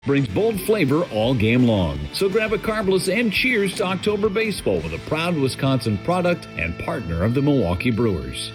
brings bold flavor all game long. So grab a carbless and cheers to October baseball with a proud Wisconsin product and partner of the Milwaukee Brewers.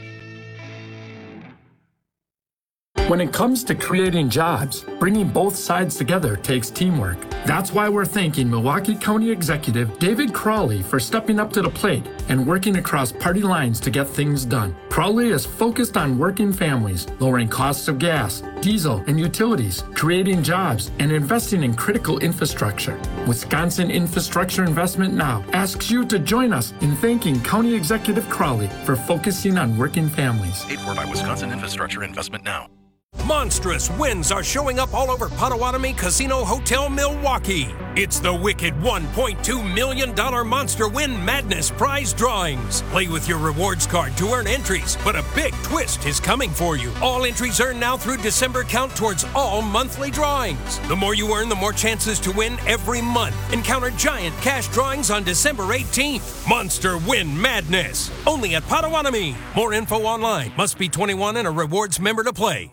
When it comes to creating jobs, bringing both sides together takes teamwork. That's why we're thanking Milwaukee County Executive David Crowley for stepping up to the plate and working across party lines to get things done. Crowley is focused on working families, lowering costs of gas, diesel, and utilities, creating jobs, and investing in critical infrastructure. Wisconsin Infrastructure Investment Now asks you to join us in thanking County Executive Crowley for focusing on working families. Paid for by Wisconsin Infrastructure Investment Now. Monstrous wins are showing up all over Potawatomi Casino Hotel Milwaukee. It's the wicked $1.2 million Monster Win Madness prize drawings. Play with your rewards card to earn entries, but a big twist is coming for you. All entries earned now through December count towards all monthly drawings. The more you earn, the more chances to win every month. Encounter giant cash drawings on December 18th. Monster Win Madness. Only at Potawatomi. More info online. Must be 21 and a rewards member to play.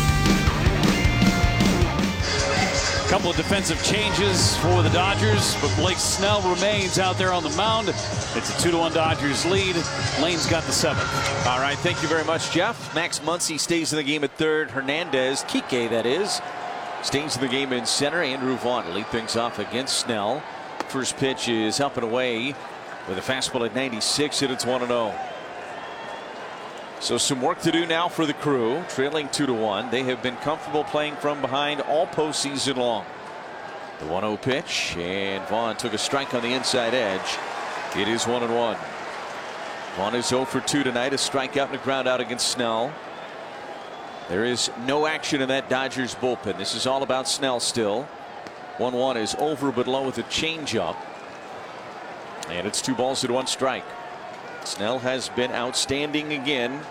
Couple of defensive changes for the Dodgers, but Blake Snell remains out there on the mound. It's a 2-1 Dodgers lead. Lane's got the 7th. All right, thank you very much, Jeff. Max Muncy stays in the game at third. Hernandez, Kike that is, stays in the game in center. Andrew Vaughn to lead things off against Snell. First pitch is up and away with a fastball at 96, and it's 1-0. So some work to do now for the Crew, trailing 2-1. They have been comfortable playing from behind all postseason long. The 1-0 pitch, and Vaughn took a strike on the inside edge. It is 1-1. Vaughn is 0 for 2 tonight, a strikeout and a ground out against Snell. There is no action in that Dodgers bullpen. This is all about Snell still. 1-1 is over but low with a changeup. And it's 2 balls and 1 strike. Snell has been outstanding again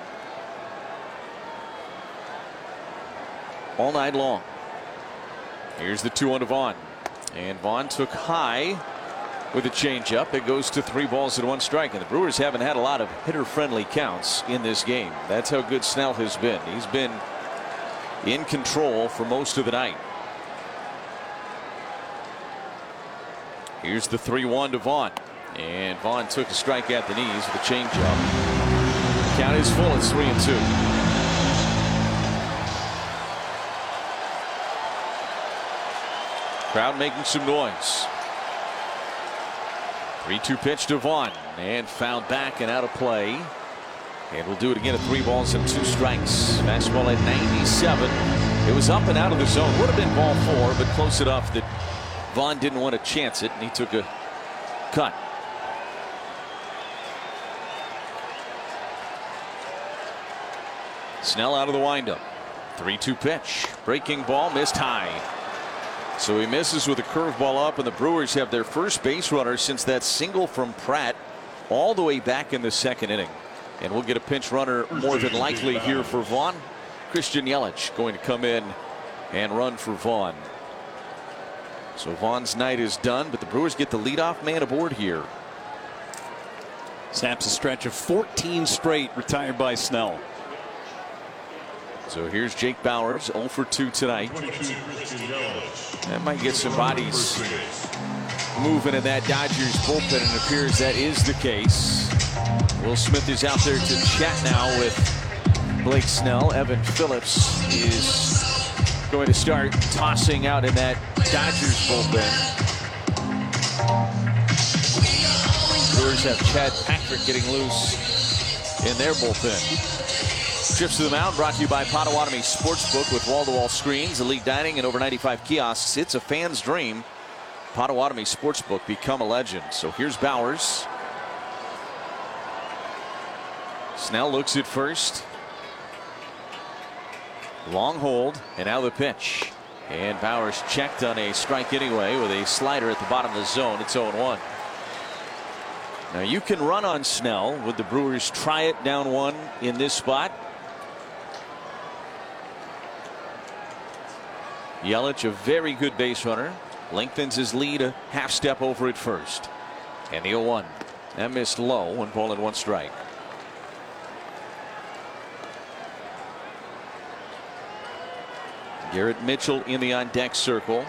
all night long. Here's the 2-1 to Vaughn, and Vaughn took high with a changeup. It goes to 3 balls and 1 strike, and the Brewers haven't had a lot of hitter-friendly counts in this game. That's how good Snell has been. He's been in control for most of the night. Here's the 3-1 to Vaughn. And Vaughn took a strike at the knees with a changeup. Count is full. It's 3-2. Crowd making some noise. 3-2 pitch to Vaughn, and fouled back and out of play. And we'll do it again at 3 balls and 2 strikes. Fastball at 97. It was up and out of the zone. Would have been ball 4, but close enough that Vaughn didn't want to chance it, and he took a cut. Snell out of the windup. 3-2 pitch. Breaking ball missed high. So he misses with a curveball up, and the Brewers have their first base runner since that single from Pratt all the way back in the 2nd inning. And we'll get a pinch runner more than likely here for Vaughn. Christian Yelich going to come in and run for Vaughn. So Vaughn's night is done, but the Brewers get the leadoff man aboard here. Snaps a stretch of 14 straight retired by Snell. So here's Jake Bauers, 0 for 2 tonight. That might get some bodies moving in that Dodgers bullpen, and it appears that is the case. Will Smith is out there to chat now with Blake Snell. Evan Phillips is going to start tossing out in that Dodgers bullpen. Brewers have Chad Patrick getting loose in their bullpen. Trips to the mound brought to you by Potawatomi Sportsbook with wall-to-wall screens, elite dining, and over 95 kiosks. It's a fan's dream. Potawatomi Sportsbook, become a legend. So here's Bauers. Snell looks at first. Long hold, and now the pitch. And Bauers checked on a strike anyway with a slider at the bottom of the zone. It's 0-1. Now you can run on Snell. Would the Brewers try it down 1 in this spot? Yelich, a very good base runner, lengthens his lead a half step over at first. And the 0-1. That missed low. 1 ball and 1 strike. Garrett Mitchell in the on deck circle.